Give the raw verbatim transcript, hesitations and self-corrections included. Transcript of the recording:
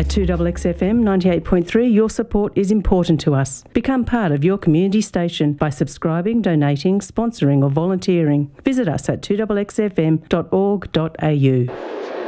At two X X F M ninety-eight point three, your support is important to us. Become part of your community station by subscribing, donating, sponsoring or volunteering. Visit us at two X X F M dot org dot A U.